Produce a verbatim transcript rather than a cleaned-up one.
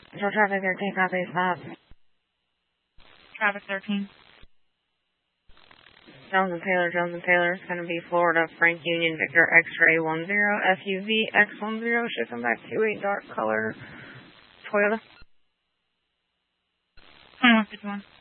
Show traffic thirteen, copy, stop. Traffic thirteen. Jones and Taylor, Jones and Taylor. It's going to be Florida, Frank Union, Victor, X-ray one zero, S U V, X one zero, shipping back to a dark color Toyota. twenty-one fifty-one.